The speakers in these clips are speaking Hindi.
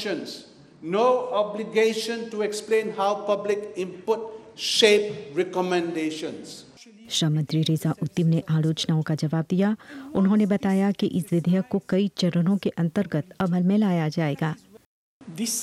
commissions, no obligation to explain how public input shape recommendations. श्रम मंत्री रेजा उत्तिम ने आलोचनाओं का जवाब दिया। उन्होंने बताया कि इस विधेयक को कई चरणों के अंतर्गत अमल में लाया जाएगा। This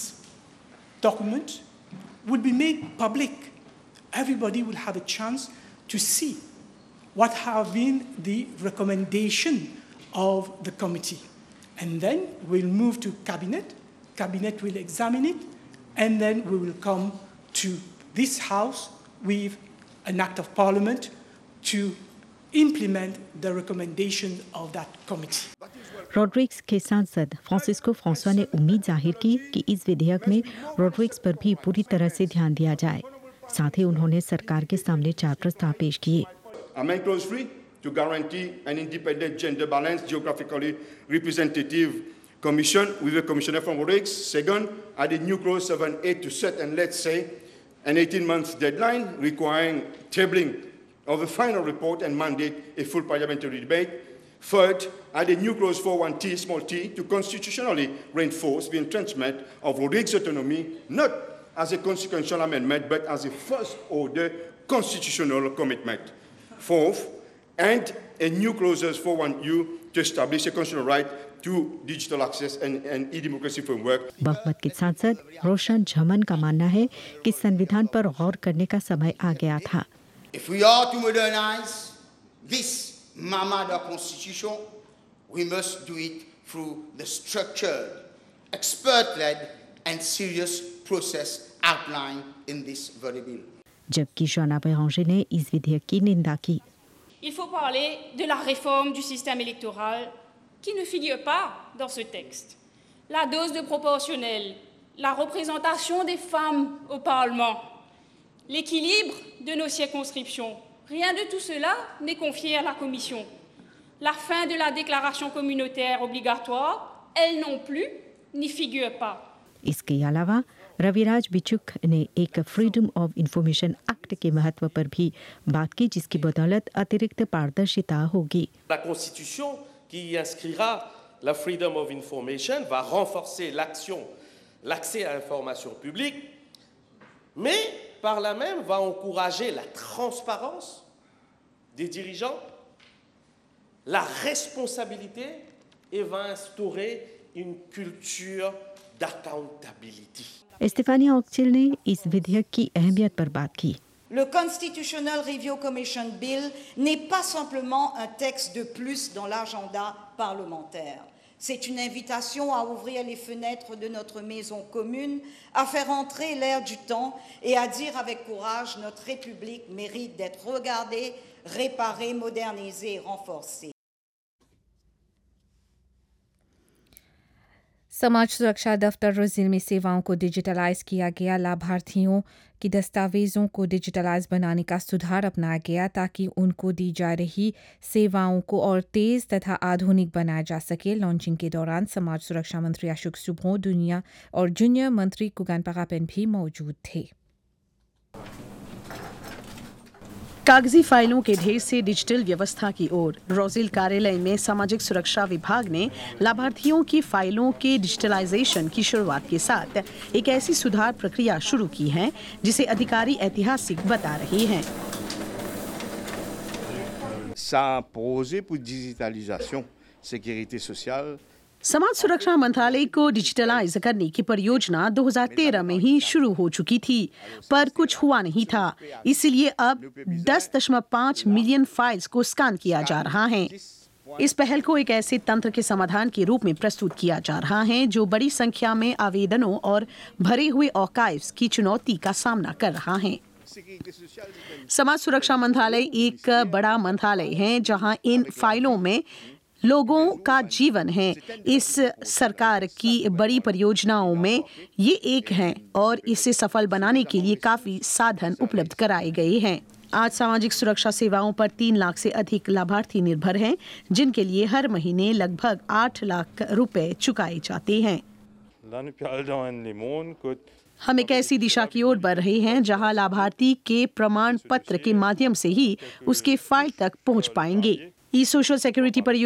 document would be made public. Everybody will have a chance to see what have been the recommendation of the committee. And then we'll move to cabinet. Cabinet will examine it, and then we will come to this house with an act of parliament to implement the recommendation of that committee. Rodrigues के सांसद फ्रांसिस्को फ्रांसवा ने उम्मीद जाहिर की कि इस विधेयक में रोड्रिग्स पर भी पूरी तरह से ध्यान दिया जाए। साथ ही उन्होंने सरकार के सामने 4 प्रस्ताव पेश किए। Amendment clause 3 to guarantee an independent, gender balanced, geographically representative commission with a commissioner from Rodrigues. Second, add a new clause 7A to set and let's say an 18-month deadline requiring tabling of the final report and mandate a full parliamentary debate. Third, add a new clause 41T, small t, to constitutionally reinforce the entrenchment of Rodrigues' autonomy, not as a consequential amendment, but as a first-order constitutional commitment. Fourth, and a new clause 41U to establish a constitutional right to digital access and e-democracy framework. बहुमत के सांसद रोशन झमन का मानना है कि संविधान पर गौर करने का समय आ गया था। If we are to modernize this Mamada Constitution, we must do it through the structured, expert-led and serious process outlined in this very bill. जबकि जोना बेरांजे ने इस विधेयक की निंदा की। Il faut parler de la réforme du système électoral qui ne figure pas dans ce texte. La dose de proportionnelle, la représentation des femmes au Parlement, l'équilibre de nos circonscriptions. Rien de tout cela n'est confié à la Commission. La fin de la déclaration communautaire obligatoire, elle non plus, n'y figure pas. इसके अलावा रविराज बिचुक ने एक फ्रीडम ऑफ इंफॉर्मेशन एक्ट के महत्व पर भी बात की, जिसकी बदौलत अतिरिक्त पारदर्शिता होगी। La Constitution qui inscrira la freedom of information va renforcer l'accès à l'information publique, mais par là même va encourager la transparence des dirigeants, la responsabilité et va instaurer une culture d'accountability. Stefania ऑक्चिल ने इस विधेयक की अहमियत पर बात की। Le Constitutional Review Commission Bill n'est pas simplement un texte de plus dans l'agenda parlementaire. C'est une invitation à ouvrir les fenêtres de notre maison commune, à faire entrer l'air du temps et à dire avec courage notre République mérite d'être regardée, réparée, modernisée et renforcée. समाज सुरक्षा दफ्तर रोजिल में सेवाओं को डिजिटलाइज किया गया। लाभार्थियों की दस्तावेजों को डिजिटलाइज बनाने का सुधार अपनाया गया ताकि उनको दी जा रही सेवाओं को और तेज़ तथा आधुनिक बनाया जा सके। लॉन्चिंग के दौरान समाज सुरक्षा मंत्री अशोक सुब्रो दुनिया और जूनियर मंत्री कुगान पगापेन भी मौजूद थे। कागजी फाइलों के ढेर से डिजिटल व्यवस्था की ओर रोजिल कार्यालय में सामाजिक सुरक्षा विभाग ने लाभार्थियों की फाइलों के डिजिटलाइजेशन की शुरुआत के साथ एक ऐसी सुधार प्रक्रिया शुरू की है जिसे अधिकारी ऐतिहासिक बता रहे हैं। Ça a posé pour digitalisation, sécurité sociale. समाज सुरक्षा मंत्रालय को डिजिटलाइज करने की परियोजना 2013 में ही शुरू हो चुकी थी, पर कुछ हुआ नहीं था। इसलिए अब 10.5 मिलियन फाइल्स को स्कैन किया जा रहा है। इस पहल को एक ऐसे तंत्र के समाधान के रूप में प्रस्तुत किया जा रहा है जो बड़ी संख्या में आवेदनों और भरे हुए आर्काइव्स की चुनौती का सामना कर रहा है। समाज सुरक्षा मंत्रालय एक बड़ा मंत्रालय है जहां इन फाइलों में लोगों का जीवन है। इस सरकार की बड़ी परियोजनाओं में ये एक है और इसे सफल बनाने के लिए काफी साधन उपलब्ध कराए गए हैं। आज सामाजिक सुरक्षा सेवाओं पर 3 लाख से अधिक लाभार्थी निर्भर हैं, जिनके लिए हर महीने लगभग 8 लाख रुपए चुकाए जाते हैं। हम एक ऐसी दिशा की ओर बढ़ रहे हैं जहां लाभार्थी के प्रमाण पत्र के माध्यम से ही उसके फाइल तक पहुंच पाएंगे। ई सोशल सिक्योरिटी